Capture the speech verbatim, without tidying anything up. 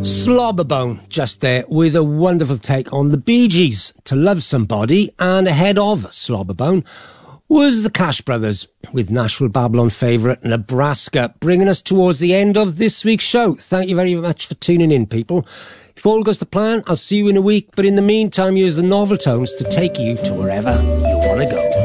Slobberbone just there with a wonderful take on the Bee Gees, To Love Somebody, and ahead of Slobberbone was the Cash Brothers with Nashville Babylon favourite Nebraska, bringing us towards the end of this week's show. Thank you very much for tuning in, people. If all goes to plan, I'll see you in a week, but in the meantime, use the novel tones to take you to wherever you want to go.